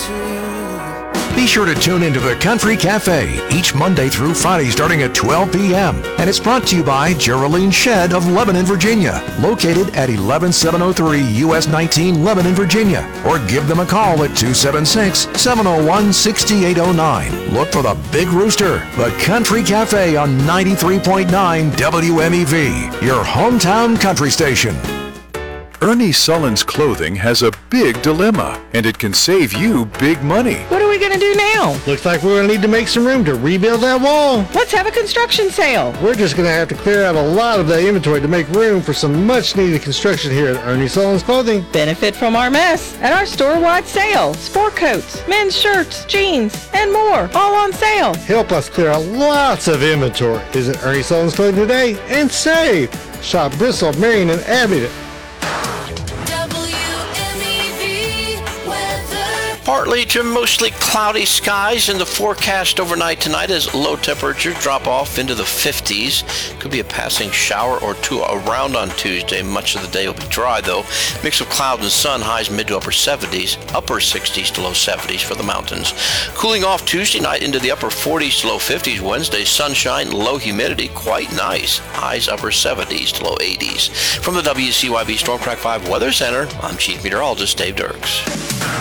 Be sure to tune into the Country Cafe each Monday through Friday starting at 12 p.m. And it's brought to you by Geraldine Shedd of Lebanon, Virginia, located at 11703 US 19 Lebanon, Virginia. Or give them a call at 276-701-6809. Look for the Big Rooster, the Country Cafe on 93.9 WMEV, your hometown country station. Ernie Sullins Clothing has a big dilemma, and it can save you big money. What are we going to do now? Looks like we're going to need to make some room to rebuild that wall. Let's have a construction sale. We're just going to have to clear out a lot of the inventory to make room for some much-needed construction here at Ernie Sullins Clothing. Benefit from our mess at our store-wide sale. Sport coats, men's shirts, jeans, and more, all on sale. Help us clear out lots of inventory. Visit Ernie Sullins Clothing today and save. Shop Bristol, Marion, and Abingdon. Partly to mostly cloudy skies in the forecast overnight tonight as low temperatures drop off into the 50s. Could be a passing shower or two around on Tuesday. Much of the day will be dry though. Mix of cloud and sun, highs mid to upper 70s, upper 60s to low 70s for the mountains. Cooling off Tuesday night into the upper 40s to low 50s. Wednesday, sunshine, low humidity, quite nice. Highs upper 70s to low 80s. From the WCYB Stormtrack 5 Weather Center, I'm Chief Meteorologist Dave Dirks.